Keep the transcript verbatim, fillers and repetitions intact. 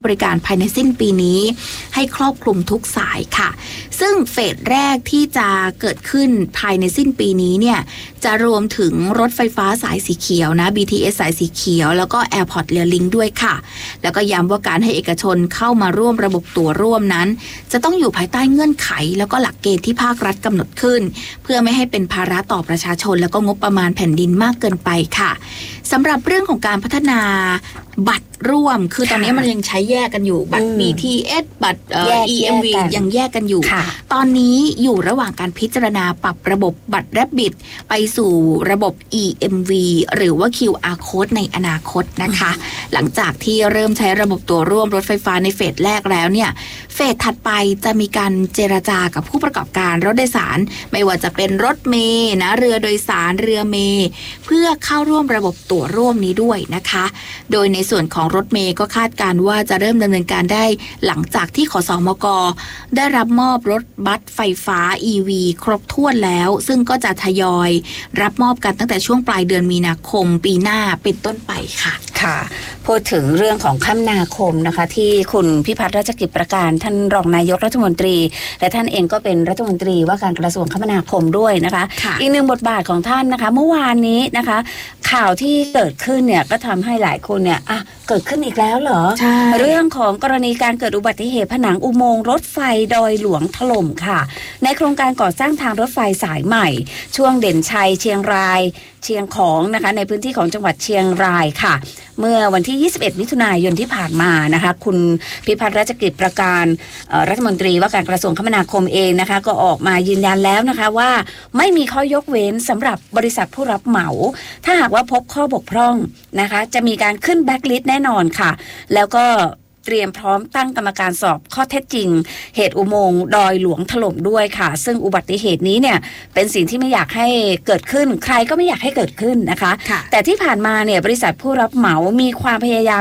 บริการภายในสิ้นปีนี้ให้ครอบคลุมทุกสายค่ะซึ่งเฟสแรกที่จะเกิดขึ้นภายในสิ้นปีนี้เนี่ยจะรวมถึงรถไฟฟ้าสายสีเขียวนะ บี ที เอส สายสีเขียวแล้วก็ Airport Rail Link ด้วยค่ะแล้วก็ย้ำว่าการให้เอกชนเข้ามาร่วมระบบตั๋วร่วมนั้นจะต้องอยู่ภายใต้เงื่อนไขแล้วก็หลักเกณฑ์ที่ภาครัฐกำหนดขึ้นเพื่อไม่ให้เป็นภาระต่อประชาชนแล้วก็งบประมาณแผ่นดินมากเกินไปค่ะสำหรับเรื่องของการพัฒนาบัตรร่วมคือตอนนี้มันยังใช้แยกกันอยู่บัตร บี ที เอส บัตร อี เอ็ม วี ยังแยกกันอยู่ตอนนี้อยู่ระหว่างการพิจารณาปรับระบบบัตร Rapid ไปสู่ระบบ อี เอ็ม วี หรือว่า คิว อาร์ Code ในอนาคตนะคะหลังจากที่เริ่มใช้ระบบตั๋วร่วมรถไฟฟ้าในเฟสแรกแล้วเนี่ยเฟสถัดไปจะมีการเจรจากับผู้ประกอบการรถโดยสารไม่ว่าจะเป็นรถเมล์นะเรือโดยสารเรือเมล์เพื่อเข้าร่วมระบบตั๋วร่วมนี้ด้วยนะคะโดยในส่วนของรถเมล์ก็คาดการว่าจะเริ่มดำเนินการได้หลังจากที่ขสมก.ได้รับมอบรถบัสไฟฟ้า อี วี ครบถ้วนแล้วซึ่งก็จะทยอยรับมอบกันตั้งแต่ช่วงปลายเดือนมีนาคมปีหน้าเป็นต้นไปค่ะค่ะพูดถึงเรื่องของคมนาคมนะคะที่คุณพิพัฒน์ราชกิจประการท่านรองนายกรัฐมนตรีและท่านเองก็เป็นรัฐมนตรีว่าการกระทรวงคมนาคมด้วยนะคะอีกหนึ่งบทบาทของท่านนะคะเมื่อวานนี้นะคะข่าวที่เกิดขึ้นเนี่ยก็ทำให้หลายคนเนี่ยอ่ะเกิดขึ้นอีกแล้วเหรอเรื่องของกรณีการเกิดอุบัติเหตุผนังอุโมงค์รถไฟดอยหลวงถล่มค่ะในโครงการก่อสร้างทางรถไฟสายใหม่ช่วงเด่นชัยเชียงรายเชียงของนะคะในพื้นที่ของจังหวัดเชียงรายค่ะเมื่อวันที่ยี่สิบเอ็ดมิถุนายนที่ผ่านมานะคะคุณพิพัฒน์ราชกิจประการรัฐมนตรีว่าการกระทรวงคมนาคมเองนะคะก็ออกมายืนยันแล้วนะคะว่าไม่มีข้อยกเว้นสำหรับบริษัทผู้รับเหมาถ้าหากว่าพบข้อบกพร่องนะคะจะมีการขึ้นแบ็คลิสต์แน่นอนค่ะแล้วก็เตรียมพร้อมตั้งกรรมการสอบข้อเท็จจริงเหตุอุโมงค์ดอยหลวงถล่มด้วยค่ะซึ่งอุบัติเหตุนี้เนี่ยเป็นสิ่งที่ไม่อยากให้เกิดขึ้นใครก็ไม่อยากให้เกิดขึ้นนะคะแต่ที่ผ่านมาเนี่ยบริษัทผู้รับเหมามีความพยายาม